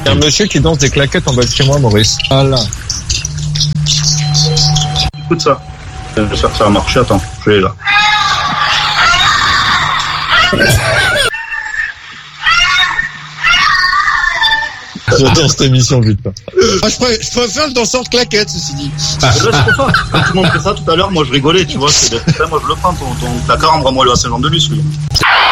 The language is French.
Il y a un monsieur qui danse des claquettes en bas de chez moi, Maurice. Ah là. Écoute ça. J'espère que ça va marcher. Attends, je l'ai là. J'adore cette émission, putain. Ah, je préfère le danseur de claquettes, ceci dit. Là, c'est pour ça. Quand tout le monde fait ça tout à l'heure, moi je rigolais, tu vois. Moi je le prends, ton placard, envoie-moi le à Saint-Jean-de-Luz, lui.